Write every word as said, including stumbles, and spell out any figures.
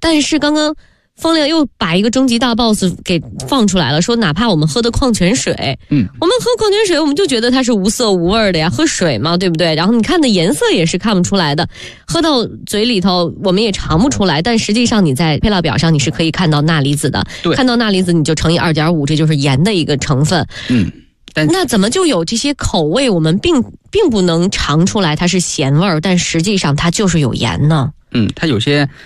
但是刚刚方亮又把一个终极大 boss 给放出来了，说哪怕我们喝的矿泉水，嗯，我们喝矿泉水我们就觉得它是无色无味的呀，喝水嘛，对不对？然后你看的颜色也是看不出来的，喝到嘴里头我们也尝不出来，但实际上你在配料表上你是可以看到钠离子的，看到钠离子你就乘以 二点五， 这就是盐的一个成分。嗯，但那怎么就有这些口味我们并并不能尝出来它是咸味儿，但实际上它就是有盐呢？ 嗯，它有些